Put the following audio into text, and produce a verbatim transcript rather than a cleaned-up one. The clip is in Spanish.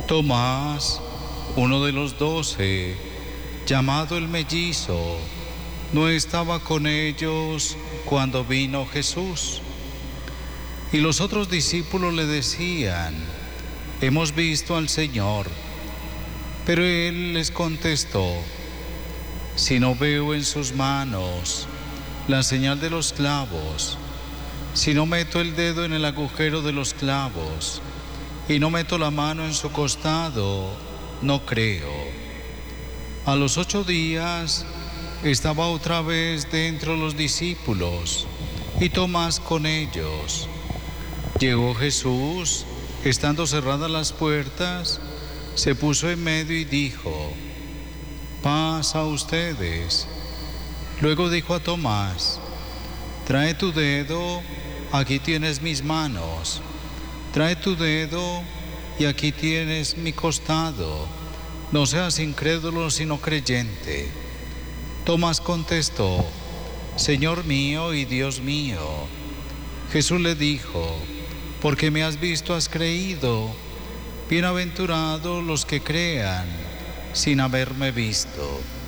Tomás, uno de los doce, llamado el mellizo, no estaba con ellos cuando vino Jesús. Y los otros discípulos le decían: hemos visto al Señor. Pero él les contestó: si no veo en sus manos la señal de los clavos, si no meto el dedo en el agujero de los clavos y no meto la mano en su costado, no creo. A los ocho días estaba otra vez dentro los discípulos y Tomás con ellos. Llegó Jesús, estando cerradas las puertas, se puso en medio y dijo: paz a ustedes. Luego dijo a Tomás: trae tu dedo, aquí tienes mis manos. Trae tu dedo y aquí tienes mi costado. No seas incrédulo sino creyente. Tomás contestó: Señor mío y Dios mío. Jesús le dijo: porque me has visto has creído. Bienaventurados los que crean sin haberme visto.